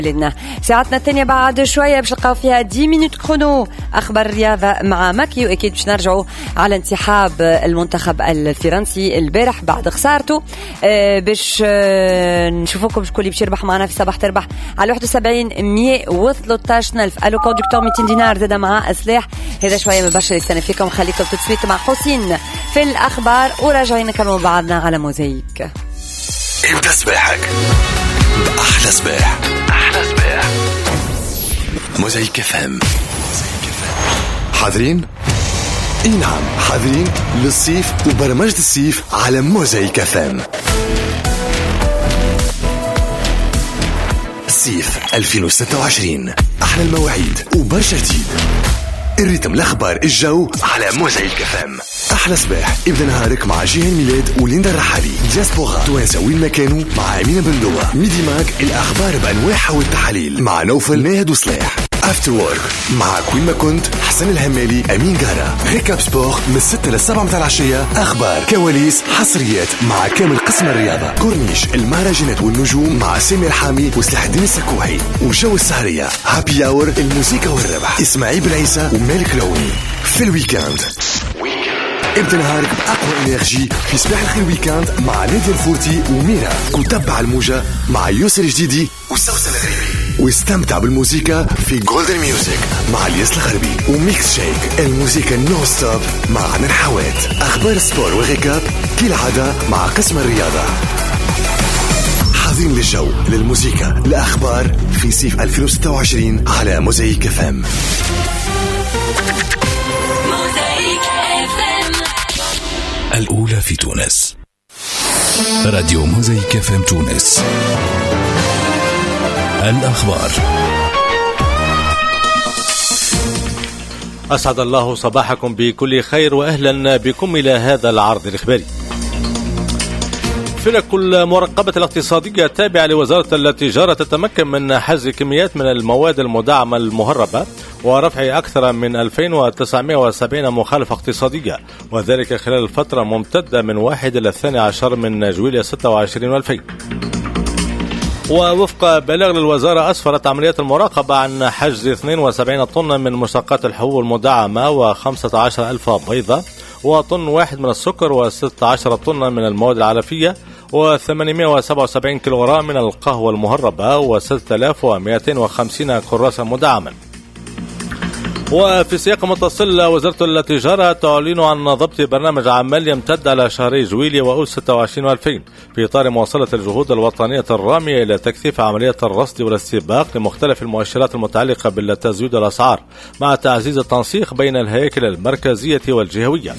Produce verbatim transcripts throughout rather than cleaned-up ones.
لنا ساعتنا الثانية بعد شوية باش نلقاو فيها دي مينوت كرونو أخبار الرياضة مع مكي، وأكيد باش نرجعوا على انسحاب المنتخب الفرنسي البارح بعد خسارته. أه باش أه نشوفوكم شكون اللي باش يربح معنا في صباح تربح على واحد وسبعين مية وثلاثة عشر ألف. ألو كوندكتور مئتين دينار زاد مع أسلاح. هذا شوية مباشر يستنى فيكم، خليكم تتسويت مع حسين في الأخبار وراجعين نكملوا بعضنا على موزايك. ابدأ صباحك بأحلى صباح. أحلى صباح موزايك اف ام. حاضرين؟ اي نعم حاضرين للصيف وبرمجة الصيف على موزايك اف ام. الصيف ألفين وستة وعشرين، أحلى المواعيد وبرشا جديد. الريتم الأخبار الجو على موزايك اف ام. أحلى صباح ابدأ نهارك مع جيهان ميلاد وليندا الرحالي. دياسبورا توانسة وين ما كانوا مع أمينة بندوة. ميدي ماك الأخبار بأنواعها والتحاليل مع نوفل ناهد وصلاح. افتر وورك معك وين ما كنت حسن الهمالي أمين جارة. ريكاب سبور من الستة للسبعة متاع العشية، أخبار كواليس حصريات مع كامل قسم الرياضة. كورنيش المهرجانات والنجوم مع سامي الحامي وسلاح الدين السكوحي. وجو السهرية هابي اور الموسيقى والربح إسماعيل بن عيسى ومالك العوني. في الويكاند ابدأ نهارك بأقوى إنرجي في صباح الخير ويكاند مع نادي الفورتي وميرا. وتبع الموجة مع يوسر الجديدي وسوسن الغريبي. واستمتع بالموسيقى في جولدن ميوزك مع الياس الغربي وميكس شيك الموسيقى نو ستوب مع عدن حوات. أخبار السبور والغيكاب كالعادة مع قسم الرياضة. حاضرين للجو للموسيقى الأخبار في صيف ألفين وستة وعشرين على موزايك اف ام. الأولى في تونس، راديو موزايك اف ام تونس. الأخبار. أسعد الله صباحكم بكل خير وأهلا بكم إلى هذا العرض الإخباري. فرق المراقبة الاقتصادية التابعة لوزارة التجارة تتمكن من حجز كميات من المواد المدعمة المهربة ورفع أكثر من ألفين وتسعمائة وسبعين مخالفة اقتصادية، وذلك خلال الفترة ممتدة من واحد إلى الثاني عشر من جويلية ستة وعشرين والفين. ووفق بلاغ للوزارة أسفرت عمليات المراقبة عن حجز اثنين وسبعين طن من مشتقات الحبوب المدعمة وخمسة عشر ألف بيضة وطن واحد من السكر وستة عشر طن من المواد العلفية وثمانمائة وسبعة وسبعين كيلوغرام من القهوة المهربة وستة آلاف ومئتين وخمسين كراسة مدعمة. وفي سياق متصل، وزارة التجارة تعلن عن ضبط برنامج عمل يمتد على شهري جويلية وأول ستة وعشرين والفين في إطار مواصلة الجهود الوطنية الرامية إلى تكثيف عمليات الرصد والاستباق لمختلف المؤشرات المتعلقة بالتزويد الأسعار مع تعزيز التنسيق بين الهياكل المركزية والجهوية.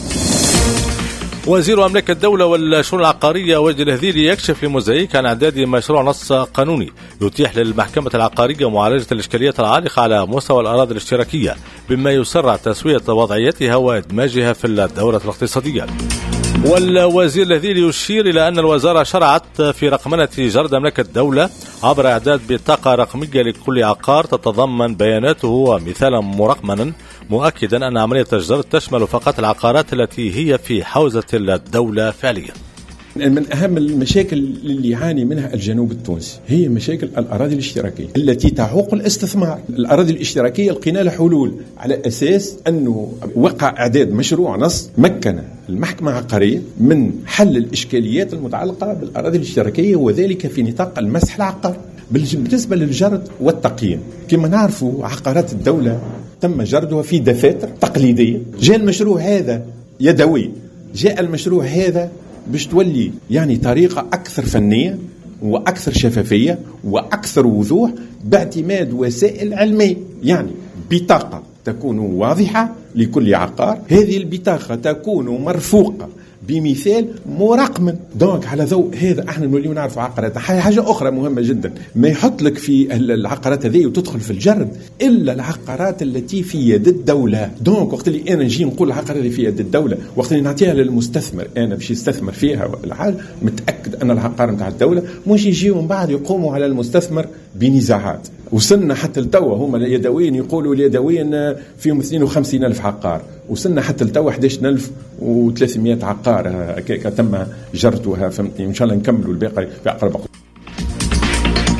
وزير أملاك الدولة والشؤون العقارية وجد الهذيلي يكشف لموزايك عن إعداد مشروع نص قانوني يتيح للمحكمة العقارية معالجة الإشكاليات العالقة على مستوى الأراضي الاشتراكية بما يسرع تسوية وضعيتها وإدماجها في الدورة الاقتصادية. والوزير الهذيلي يشير إلى أن الوزارة شرعت في رقمنة جرد أملاك الدولة عبر إعداد بطاقة رقمية لكل عقار تتضمن بياناته ومثالا مرقمنا، مؤكدا أن عملية الجرد تشمل فقط العقارات التي هي في حوزة الدولة فعليا. من أهم المشاكل اللي يعاني منها الجنوب التونسي هي مشاكل الأراضي الاشتراكية التي تعوق الاستثمار. الأراضي الاشتراكية لقينا لها حلول على أساس أنه وقع إعداد مشروع نص مكن المحكمة العقارية من حل الإشكاليات المتعلقة بالأراضي الاشتراكية، وذلك في نطاق المسح العقار. بالنسبة للجرد والتقييم، كما نعرفوا عقارات الدولة تم جردها في دفاتر تقليدية. جاء المشروع هذا يدوي، جاء المشروع هذا باش تولي يعني طريقة أكثر فنية وأكثر شفافية وأكثر وضوح باعتماد وسائل علمية، يعني بطاقة تكون واضحة لكل عقار. هذه البطاقة تكون مرفوقة بمثال مراقم. دونك على ضوء هذا احنا نوليو نعرفوا عقارات. حاجه اخرى مهمه جدا، ما يحط لك في العقارات هذه وتدخل في الجرد الا العقارات التي في يد الدوله. دونك وقت اللي انا نجي نقول العقار اللي في يد الدوله، وقت اللي نعطيها للمستثمر انا باش يستثمر فيها ولا حاجه، متاكد ان العقار نتاع الدوله مش يجيو من بعد يقوموا على المستثمر بنزاعات. وصلنا حتى التوا هما اليدويين يقولوا اليدويين فيهم اثنين وخمسين ألف عقار، وصلنا حتى التوا أحد عشر ألف وثلاثمائة عقار تم جرتها. فهمتني؟ ان شاء الله نكملوا الباقي في اقرب وقت.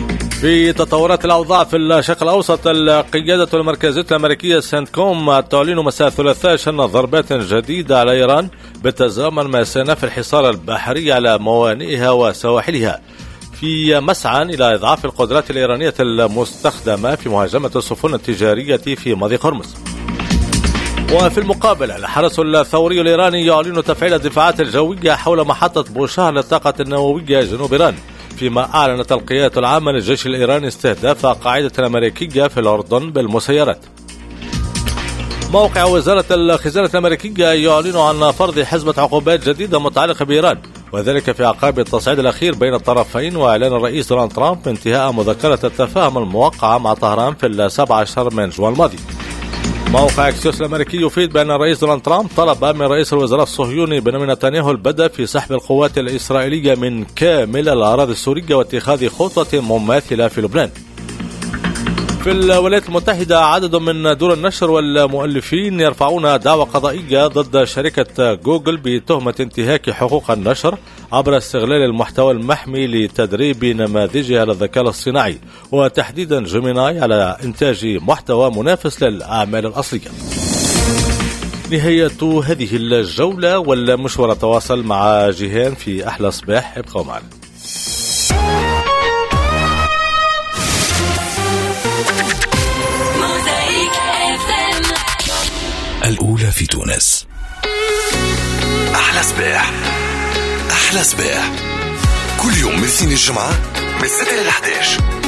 في تطورات الأوضاع في الشرق الأوسط، القيادة المركزية الأمريكية سنتكوم تعلن مساء الثلاثاء شن ضربات جديدة على إيران بالتزامن مع استئناف الحصار البحري على موانئها وسواحلها في مسعى إلى إضعاف القدرات الإيرانية المستخدمة في مهاجمة السفن التجارية في مضيق هرمز. وفي المقابل الحرس الثوري الإيراني يعلن تفعيل الدفاعات الجوية حول محطة بوشهر للطاقة النووية جنوب إيران، فيما أعلنت القيادة العامة للجيش الإيراني استهداف قاعدة أمريكية في الأردن بالمسيرات. موقع وزارة الخزانة الأمريكية يعلن عن فرض حزمة عقوبات جديدة متعلقة بإيران، وذلك في أعقاب التصعيد الأخير بين الطرفين وإعلان الرئيس دونالد ترامب انتهاء مذكرة التفاهم الموقعة مع طهران في السابع عشر من جوان الماضي. موقع اكسيوس الأمريكي يفيد بأن الرئيس دونالد ترامب طلب من رئيس الوزراء الصهيوني بنيامين نتنياهو البدء في سحب القوات الإسرائيلية من كامل الأراضي السورية واتخاذ خطة مماثلة في لبنان. في الولايات المتحدة عدد من دور النشر والمؤلفين يرفعون دعوى قضائية ضد شركة جوجل بتهمة انتهاك حقوق النشر عبر استغلال المحتوى المحمي لتدريب نماذجها على الذكاء الاصطناعي، وتحديدا جيميناي، على إنتاج محتوى منافس للأعمال الأصلية. نهاية هذه الجولة والمشوار تواصل مع جيهان في أحلى صباح. ابقوا معنا. الأولى في تونس. أحلى صباح، أحلى صباح، كل يوم من الاثنين للجمعة من ستة إلى إحدى عشر